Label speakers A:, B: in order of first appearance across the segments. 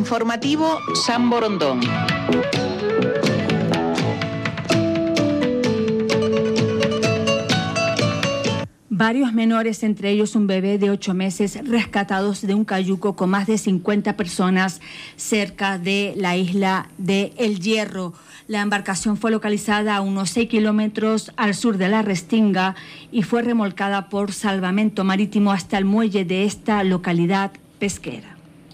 A: Informativo San Borondón.
B: Varios menores, entre ellos un bebé de 8 meses, rescatados de un cayuco con más de 50 personas cerca de la isla de El Hierro. La embarcación fue localizada a unos 6 kilómetros al sur de la Restinga y fue remolcada por salvamento marítimo hasta el muelle de esta localidad pesquera.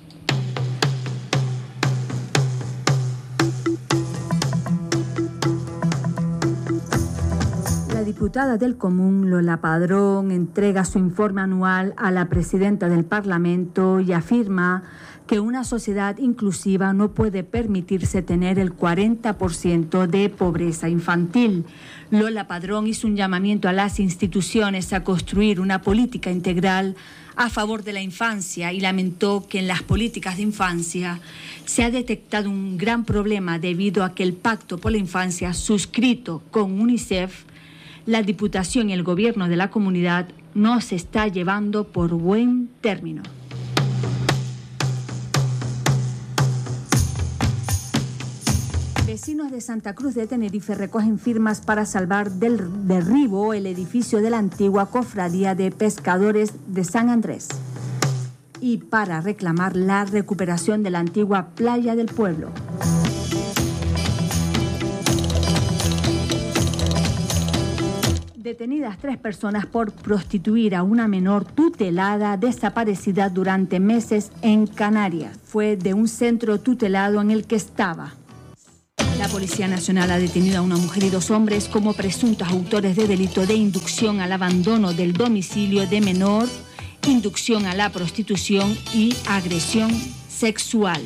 B: La diputada del Común, Lola Padrón, entrega su informe anual a la presidenta del Parlamento y afirma que una sociedad inclusiva no puede permitirse tener el 40% de pobreza infantil. Lola Padrón hizo un llamamiento a las instituciones a construir una política integral a favor de la infancia y lamentó que en las políticas de infancia se ha detectado un gran problema debido a que el Pacto por la Infancia suscrito con UNICEF, la Diputación y el Gobierno de la comunidad no se está llevando por buen término. Vecinos de Santa Cruz de Tenerife recogen firmas para salvar del derribo el edificio de la antigua Cofradía de Pescadores de San Andrés y para reclamar la recuperación de la antigua playa del pueblo. Detenidas 3 personas por prostituir a una menor tutelada desaparecida durante meses en Canarias. Fue de un centro tutelado en el que estaba. La Policía Nacional ha detenido a una mujer y 2 hombres como presuntos autores de delito de inducción al abandono del domicilio de menor, inducción a la prostitución y agresión sexual.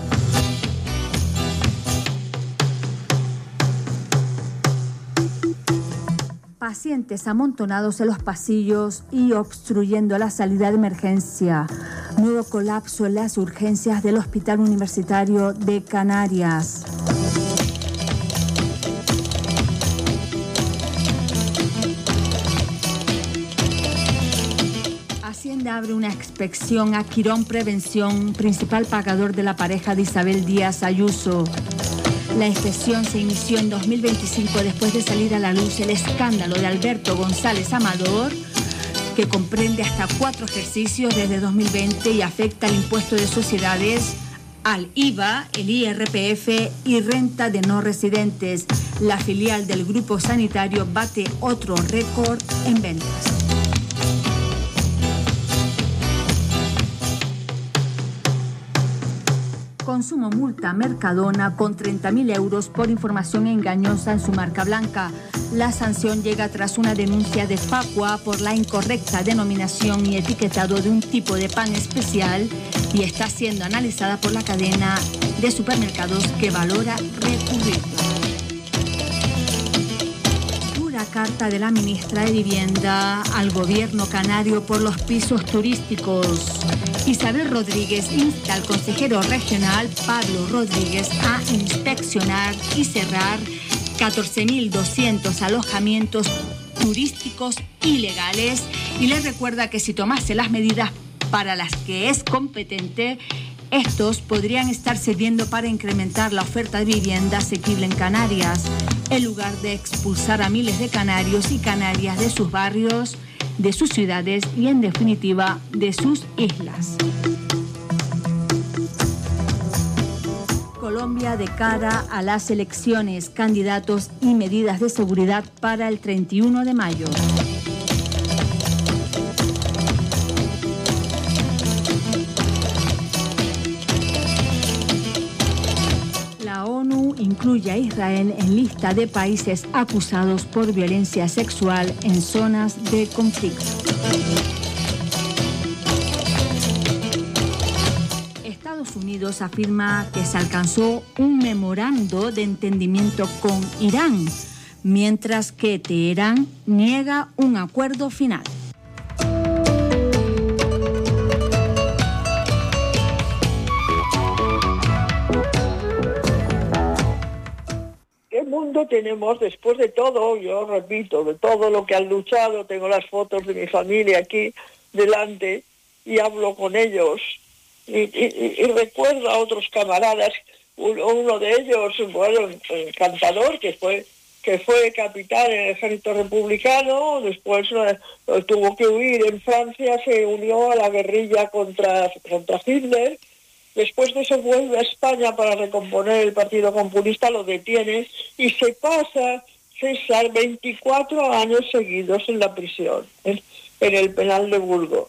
B: Pacientes amontonados en los pasillos y obstruyendo la salida de emergencia. Nuevo colapso en las urgencias del Hospital Universitario de Canarias. Hacienda abre una inspección a Quirón Prevención, principal pagador de la pareja de Isabel Díaz Ayuso. La inspección se inició en 2025 después de salir a la luz el escándalo de Alberto González Amador, que comprende hasta 4 ejercicios desde 2020 y afecta al impuesto de sociedades, al IVA, el IRPF y renta de no residentes. La filial del grupo sanitario bate otro récord en ventas. Consumo multa Mercadona con 30.000 euros por información engañosa en su marca blanca. La sanción llega tras una denuncia de Facua por la incorrecta denominación y etiquetado de un tipo de pan especial y está siendo analizada por la cadena de supermercados que valora recurrirla. Dura carta de la ministra de Vivienda al gobierno canario por los pisos turísticos. Isabel Rodríguez insta al consejero regional Pablo Rodríguez a inspeccionar y cerrar 14.200 alojamientos turísticos ilegales y le recuerda que si tomase las medidas para las que es competente, estos podrían estar sirviendo para incrementar la oferta de vivienda asequible en Canarias, en lugar de expulsar a miles de canarios y canarias de sus barrios, de sus ciudades y, en definitiva, de sus islas. Colombia de cara a las elecciones, candidatos y medidas de seguridad para el 31 de mayo. La ONU incluye a Israel en lista de países acusados por violencia sexual en zonas de conflicto. Estados Unidos afirma que se alcanzó un memorando de entendimiento con Irán, mientras que Teherán niega un acuerdo final.
C: ¿Qué mundo tenemos después de todo? Yo repito, de todo lo que han luchado, tengo las fotos de mi familia aquí delante y hablo con ellos y recuerdo a otros camaradas, uno de ellos, bueno, el cantador, que fue capitán en el ejército republicano, después tuvo que huir en Francia, se unió a la guerrilla contra Hitler. Después de eso vuelve a España para recomponer el Partido Comunista, lo detienen y se pasa, César, 24 años seguidos en la prisión, en el penal de Burgos.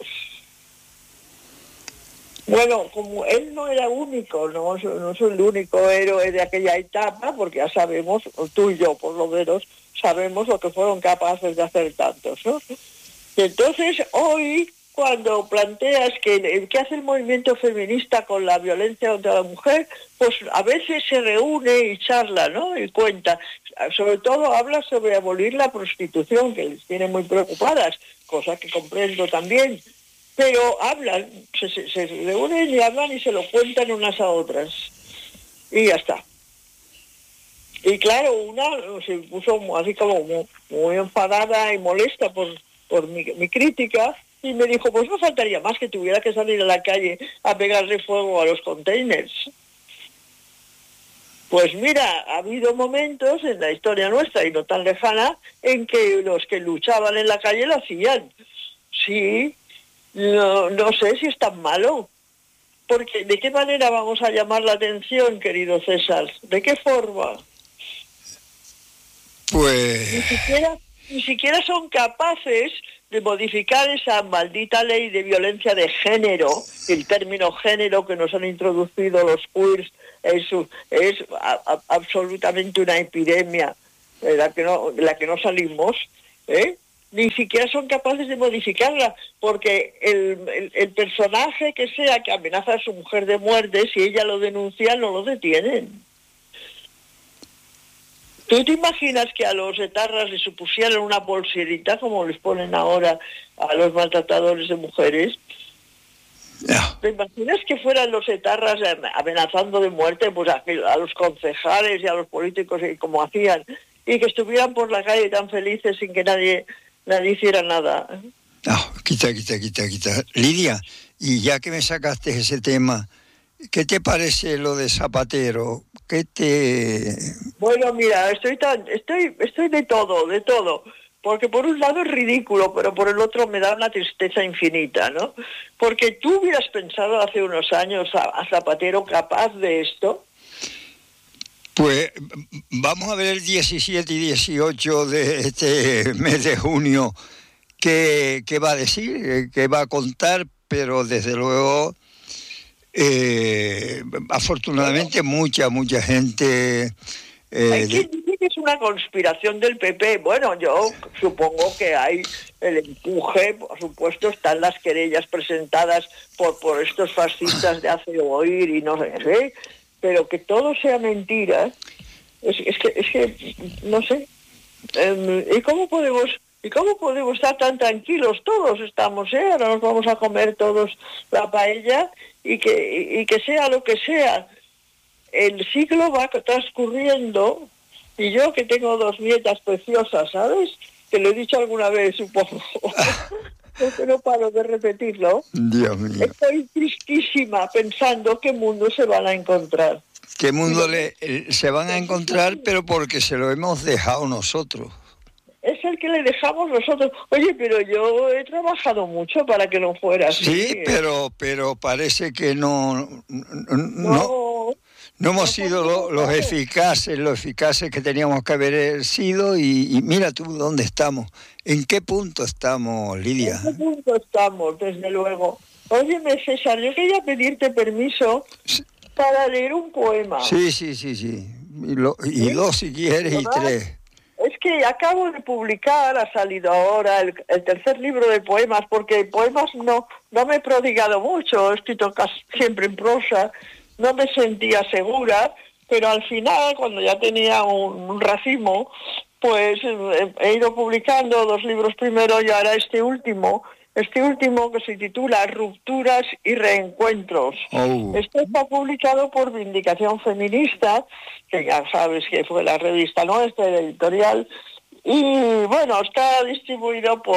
C: Bueno, como él no era único, no soy el único héroe de aquella etapa, porque ya sabemos, tú y yo por lo menos, sabemos lo que fueron capaces de hacer tantos, ¿no? Y entonces hoy, cuando planteas que hace el movimiento feminista con la violencia contra la mujer, pues a veces se reúne y charla, ¿no? Y cuenta. Sobre todo habla sobre abolir la prostitución, que les tiene muy preocupadas, cosa que comprendo también. Pero hablan, se reúnen y hablan y se lo cuentan unas a otras. Y ya está. Y claro, una se puso así como muy enfadada y molesta por mi crítica, y me dijo, pues no faltaría más que tuviera que salir a la calle a pegarle fuego a los containers. Pues mira, ha habido momentos en la historia nuestra, y no tan lejana, en que los que luchaban en la calle lo hacían. Sí, no sé si es tan malo. Porque ¿de qué manera vamos a llamar la atención, querido César? ¿De qué forma?
D: Pues...
C: Ni siquiera son capaces de modificar esa maldita ley de violencia de género. El término género que nos han introducido los queers es absolutamente una epidemia de la que no salimos, ¿eh? Ni siquiera son capaces de modificarla, porque el personaje que sea que amenaza a su mujer de muerte, si ella lo denuncia, no lo detienen. ¿Tú te imaginas que a los etarras les supusieran una bolserita como les ponen ahora a los maltratadores de mujeres?
D: No.
C: ¿Te imaginas que fueran los etarras amenazando de muerte pues a los concejales y a los políticos como hacían, y que estuvieran por la calle tan felices sin que nadie hiciera nada?
D: No, quita. Lidia, y ya que me sacaste ese tema, ¿qué te parece lo de Zapatero?
C: Bueno, mira, estoy de todo, porque por un lado es ridículo, pero por el otro me da una tristeza infinita, ¿no? Porque tú hubieras pensado hace unos años a Zapatero capaz de esto.
D: Pues vamos a ver el 17 y 18 de este mes de junio qué va a decir, qué va a contar, pero desde luego... afortunadamente mucha gente...
C: Hay quien dice que es una conspiración del PP. Bueno, yo supongo que hay el empuje, por supuesto, están las querellas presentadas por estos fascistas de hace oír y no sé qué, pero que todo sea mentira, es que no sé. ¿Y cómo podemos estar tan tranquilos? Todos estamos, ahora nos vamos a comer todos la paella, y que sea lo que sea, el siglo va transcurriendo, y yo que tengo 2 nietas preciosas, ¿sabes? Te lo he dicho alguna vez, supongo, porque no paro de repetirlo.
D: Dios mío.
C: Estoy tristísima pensando qué mundo se van a encontrar.
D: ¿Qué mundo se van a encontrar? Pero porque se lo hemos dejado nosotros.
C: Es el que le dejamos nosotros. Oye, pero yo he trabajado mucho para que no fuera así.
D: Sí, pero parece que no hemos sido los eficaces que teníamos que haber sido, y mira tú dónde estamos. ¿En qué punto estamos, Lidia?
C: ¿En qué punto estamos, desde luego? Óyeme, César, yo quería pedirte permiso para leer un poema.
D: Sí. Y dos si quieres, y 3.
C: Es que acabo de publicar, ha salido ahora el 3er libro de poemas, porque poemas no me he prodigado mucho, he escrito casi siempre en prosa, no me sentía segura, pero al final, cuando ya tenía un racimo, pues he ido publicando 2 libros primero, y ahora este último que se titula Rupturas y Reencuentros. Esto está publicado por Vindicación Feminista, que ya sabes que fue la revista nuestra, la editorial, y bueno, está distribuido por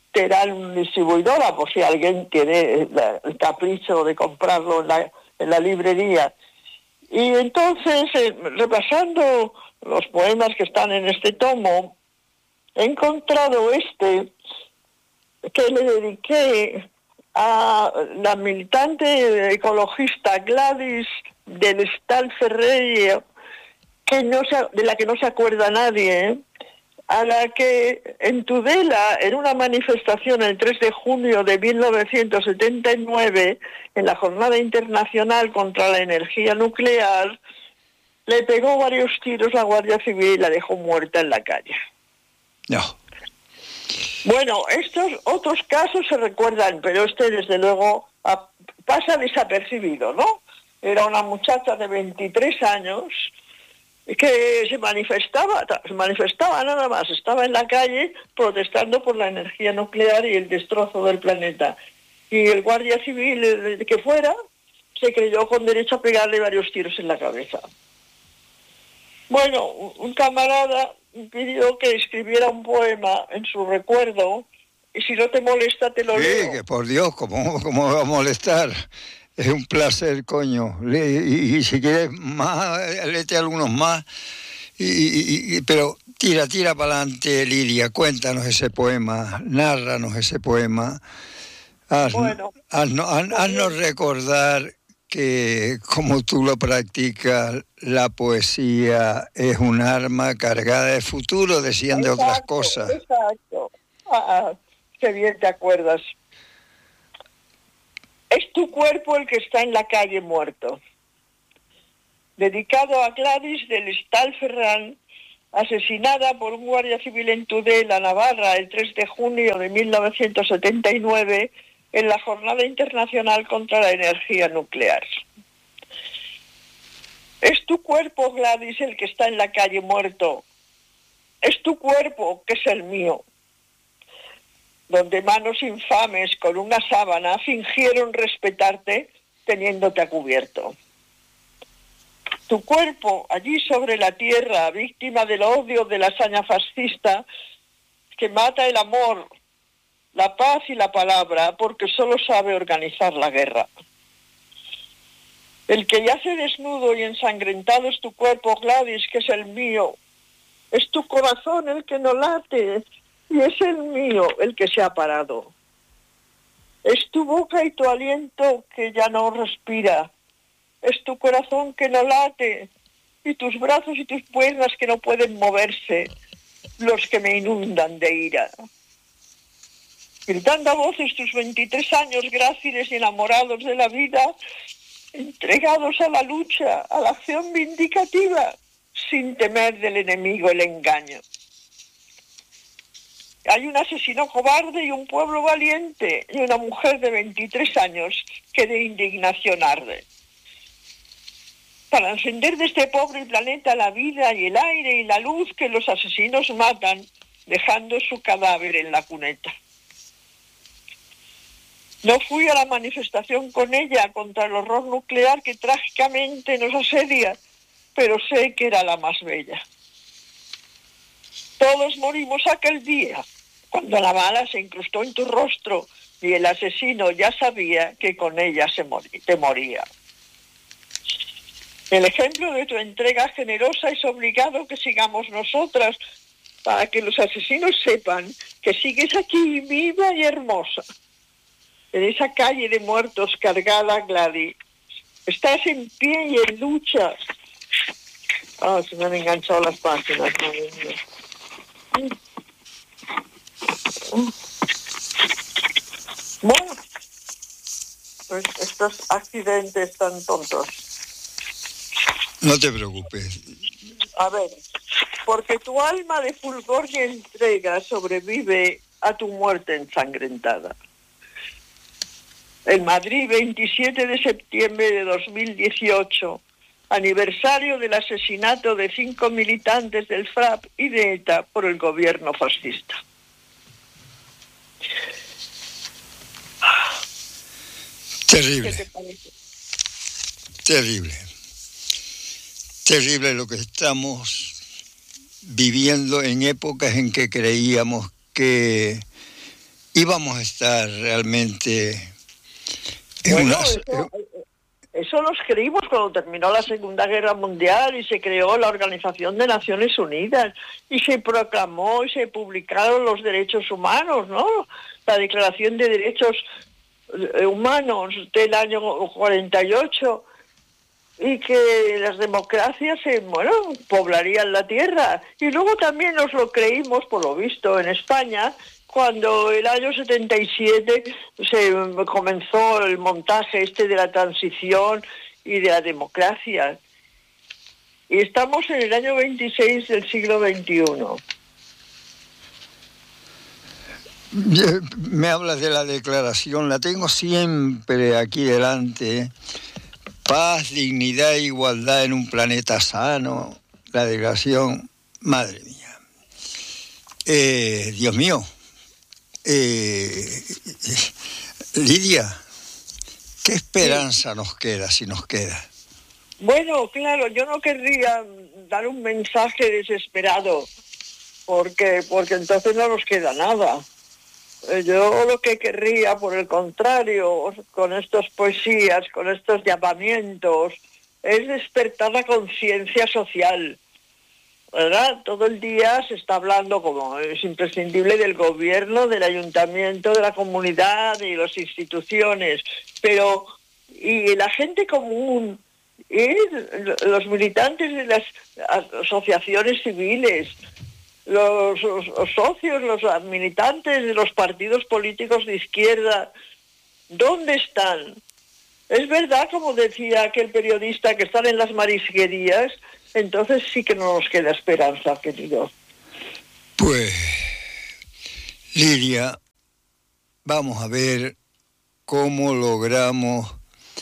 C: Terán distribuidora, por si alguien tiene el capricho de comprarlo en la librería. Y entonces, repasando los poemas que están en este tomo, he encontrado que le dediqué a la militante ecologista Gladys del Stalferreiro, de la que no se acuerda nadie, a la que en Tudela, en una manifestación el 3 de junio de 1979, en la Jornada Internacional contra la Energía Nuclear, le pegó varios tiros la Guardia Civil y la dejó muerta en la calle.
D: No.
C: Bueno, estos otros casos se recuerdan, pero desde luego pasa desapercibido, ¿no? Era una muchacha de 23 años que se manifestaba nada más, estaba en la calle protestando por la energía nuclear y el destrozo del planeta. Y el guardia civil que fuera se creyó con derecho a pegarle varios tiros en la cabeza. Bueno, un camarada pidió que escribiera un poema en su recuerdo, y si no te molesta te lo leo.
D: Sí, que por Dios, ¿cómo va a molestar? Es un placer, coño. Y si quieres más, léete algunos más. Pero tira para adelante, Lilia. Cuéntanos ese poema, nárranos ese poema. Haznos recordar que, como tú lo practicas, la poesía es un arma cargada de futuro, decían de otras cosas.
C: Exacto. Qué bien te acuerdas. Es tu cuerpo el que está en la calle muerto. Dedicado a Gladys del Stalferran, asesinada por un guardia civil en Tudela, Navarra, el 3 de junio de 1979, en la Jornada Internacional contra la Energía Nuclear. Es tu cuerpo, Gladys, el que está en la calle muerto. Es tu cuerpo, que es el mío, donde manos infames con una sábana fingieron respetarte teniéndote a cubierto. Tu cuerpo, allí sobre la tierra, víctima del odio de la hazaña fascista, que mata el amor, la paz y la palabra, porque solo sabe organizar la guerra. El que yace desnudo y ensangrentado es tu cuerpo, Gladys, que es el mío. Es tu corazón el que no late, y es el mío el que se ha parado. Es tu boca y tu aliento que ya no respira. Es tu corazón que no late, y tus brazos y tus piernas que no pueden moverse, los que me inundan de ira. Gritando a voces tus 23 años gráciles y enamorados de la vida, entregados a la lucha, a la acción vindicativa, sin temer del enemigo el engaño. Hay un asesino cobarde y un pueblo valiente, y una mujer de 23 años que de indignación arde. Para encender de este pobre planeta la vida y el aire y la luz que los asesinos matan, dejando su cadáver en la cuneta. No fui a la manifestación con ella contra el horror nuclear que trágicamente nos asedia, pero sé que era la más bella. Todos morimos aquel día, cuando la bala se incrustó en tu rostro y el asesino ya sabía que con ella te moría. El ejemplo de tu entrega generosa es obligado que sigamos nosotras, para que los asesinos sepan que sigues aquí viva y hermosa. En esa calle de muertos cargada, Gladys, estás en pie y en lucha. Se me han enganchado las páginas, madre mía. Bueno, pues estos accidentes tan tontos.
D: No te preocupes.
C: A ver, porque tu alma de fulgor y entrega sobrevive a tu muerte ensangrentada. En Madrid, 27 de septiembre de 2018, aniversario del asesinato de 5 militantes del FRAP y de ETA por el gobierno fascista.
D: Terrible.
C: ¿Qué te parece?
D: Terrible. Terrible lo que estamos viviendo en épocas en que creíamos que íbamos a estar realmente en
C: Bueno,
D: una...
C: eso lo escribimos cuando terminó la Segunda Guerra Mundial y se creó la Organización de Naciones Unidas y se proclamó y se publicaron los derechos humanos, ¿no? La Declaración de Derechos Humanos del año 48 y que las democracias poblarían la tierra. Y luego también nos lo creímos, por lo visto, en España, cuando el año 77 se comenzó el montaje de la transición y de la democracia. Y estamos en el año 26 del siglo XXI.
D: Me hablas de la declaración, la tengo siempre aquí delante. Paz, dignidad e igualdad en un planeta sano. La declaración, madre mía. Dios mío. Lidia, ¿qué esperanza nos queda, si nos queda?
C: Bueno, claro, yo no querría dar un mensaje desesperado, porque entonces no nos queda nada. Yo lo que querría, por el contrario, con estas poesías, con estos llamamientos, es despertar la conciencia social, ¿verdad? Todo el día se está hablando, como es imprescindible, del gobierno, del ayuntamiento, de la comunidad, de las instituciones, pero y la gente común, y los militantes de las asociaciones civiles, los socios, los militantes de los partidos políticos de izquierda, ¿dónde están? Es verdad, como decía aquel periodista, que están en las marisquerías. Entonces sí que no nos queda esperanza, querido.
D: Pues, Lidia, vamos a ver cómo logramos,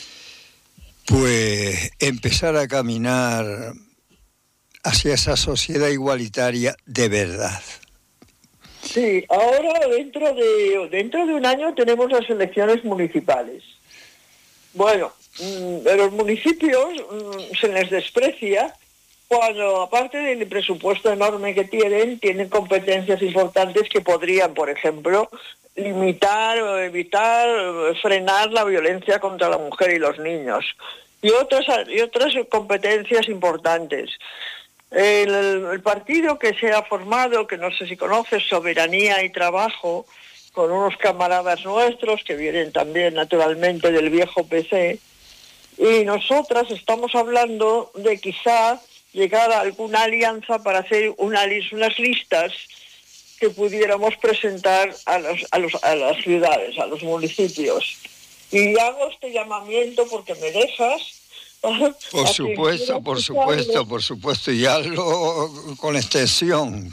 D: pues, empezar a caminar hacia esa sociedad igualitaria de verdad.
C: Sí, ahora dentro de un año tenemos las elecciones municipales. Bueno, de los municipios se les desprecia cuando, aparte del presupuesto enorme que tienen competencias importantes que podrían, por ejemplo, limitar o evitar, frenar la violencia contra la mujer y los niños. Y otras competencias importantes. El partido que se ha formado, que no sé si conoces, Soberanía y Trabajo, con unos camaradas nuestros que vienen también naturalmente del viejo PC, y nosotras estamos hablando de quizá llegar a alguna alianza para hacer unas listas que pudiéramos presentar a las ciudades, a los municipios. Y hago este llamamiento porque me dejas.
D: Por supuesto, y hazlo con extensión.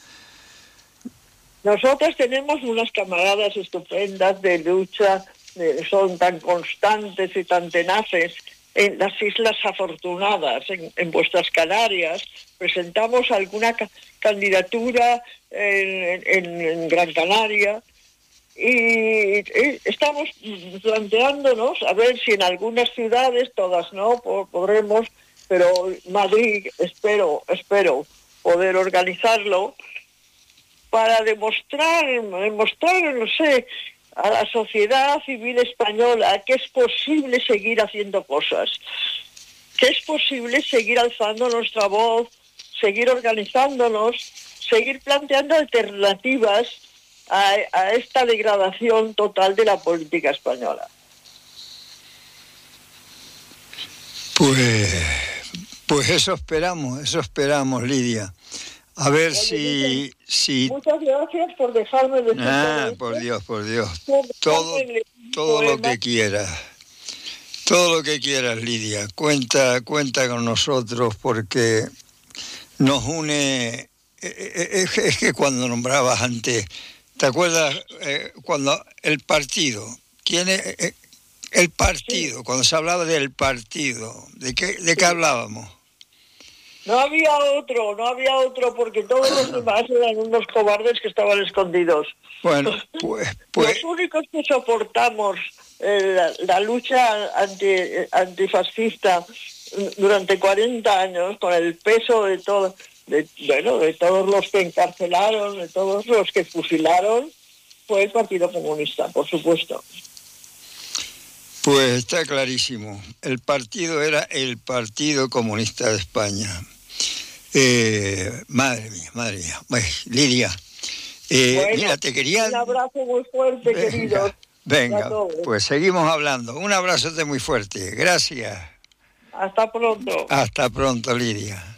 C: Nosotros tenemos unas camaradas estupendas de lucha, son tan constantes y tan tenaces. En las Islas Afortunadas, en vuestras Canarias, presentamos alguna candidatura en Gran Canaria y estamos planteándonos a ver si en algunas ciudades, todas no, podremos, pero Madrid espero poder organizarlo para demostrar, no sé, a la sociedad civil española que es posible seguir haciendo cosas, que es posible seguir alzando nuestra voz, seguir organizándonos, seguir planteando alternativas a esta degradación total de la política española.
D: Pues eso esperamos, Lidia. A ver si...
C: Muchas gracias por dejarme decir
D: por Dios. Todo lo que quieras. Todo lo que quieras, Lidia. Cuenta con nosotros porque nos une... Es que cuando nombrabas antes, ¿te acuerdas cuando el partido? ¿Quién es el partido? Sí. Cuando se hablaba del partido, ¿de qué hablábamos?
C: No había otro, porque todos los demás eran unos cobardes que estaban escondidos.
D: Bueno, pues...
C: Los únicos que soportamos la lucha antifascista durante 40 años, con el peso de todos los que encarcelaron, de todos los que fusilaron, fue el Partido Comunista, por supuesto.
D: Pues está clarísimo. El partido era el Partido Comunista de España. Madre mía. Bueno, Lidia,
C: Bueno,
D: mira, te quería...
C: un abrazo muy fuerte, queridos.
D: Venga,
C: A todos.
D: pues seguimos hablando. Un abrazote muy fuerte. Gracias.
C: Hasta pronto.
D: Hasta pronto, Lidia.